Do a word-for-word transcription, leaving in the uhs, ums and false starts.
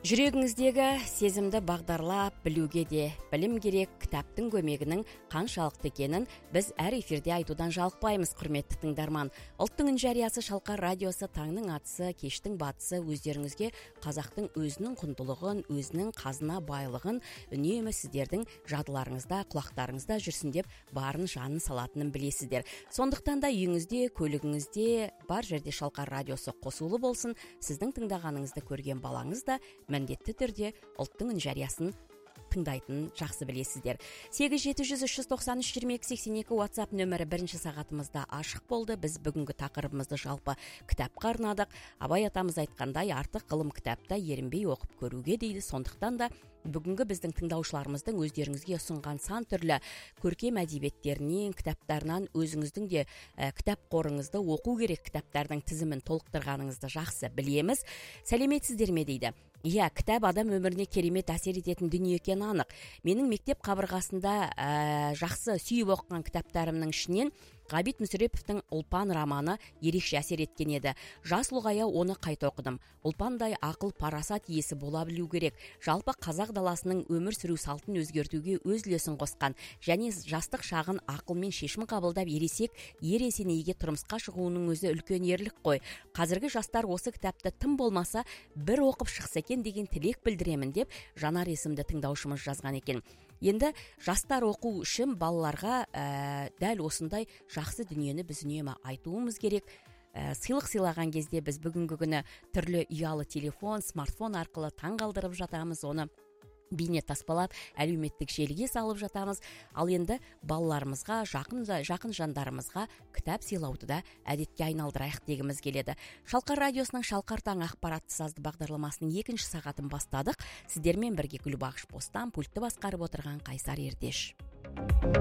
Жүрегіңіздегі сезімді бағдарлап білуге де білім керек. Кітаптың көмегінің қаншалықты екенін біз әр эфирде айтудан жалықпаймыз, құрметті тыңдарман. Ұлттың үн жариясы Шалқар радиосы, таңның атысы, кештің батысы өздеріңізге қазақтың өзінің құндылығын, өзінің қазына байлығын үнемі сіздердің жадыларыңызда, құлақтарыңызда жүрсін деп барын жанын салатынын білесіздер. Сондықтан да үйіңізде, көлігіңізде бар жерде Шалқар радиосы қосулы болсын. Сіздің тыңдағаныңызды көрген балаңыз да міндетті түрде ұлттың үн жариясын тыңдайтынын жақсы білесіздер. сегіз жеті жүз үш жүз тоқсан үш жиырма екі сексен екі WhatsApp нөмірі бірінші сағатымызда ашық болды. Біз бүгінгі тақырыбымызды жалпы кітапқа арнадық. Абай атамыз айтқандай, артық ғылым кітапта ерінбей оқып көруге дейді. Сондықтан да бүгінгі біздің тыңдаушыларымыздың өздеріңізге ұсынған сан түрлі көркем әдебиеттерінен, кітаптарынан өзіңіздің де ә, кітап қорыңызды, оқу керек кітаптардың тізімін толықтырғаныңызды жақсы білеміз. Сәлеметсіздер ме дейді. Иә, кітап адам өміріне керемет әсер ететін дүние екені анық. Менің мектеп қабырғасында ә, жақсы сүйіп оқыған кітаптарымның ішінен Ғабит Мүсіреповтің Ұлпан романы ерекше әсер еткен еді. Жас ұлғая оны қайта оқыдым. Ұлпандай ақыл парасат иесі бола білу керек. Жалпы қазақ даласының өмір сүру салтын өзгертуге өз үлесін қосқан және жастық шағын ақылмен шешім қабылдап ересек ер есенейге тұрмысқа шығуының өзі үлкен ерлік қой. Қазіргі жастар осы кітапты тым болмаса бір оқып шықса екен деген тілек білдіремін деп Жанар есімді тыңдаушымыз жазған екен. Енді жастар оқу үшін балаларға ә, дәл осындай жақсы дүниені біз үнемі айтуымыз керек. Ә, сыйлық сыйлаған кезде біз бүгінгі күні түрлі ұялы телефон, смартфон арқылы таңғалдырып жатамыз, оны бейне таспалап әлеуметтік желіге салып жатамыз. Ал енді балаларымызға, жақын, жақын жандарымызға кітап сыйлауды да әдетке айналдырайық дегіміз келеді. Шалқар радиосының Шалқар таң ақпаратты сазды бағдарламасының екінші сағатын бастадық. Сіздермен бірге Гүлбақыш Бостан, пультті басқарып отырған Қайсар Ердеш.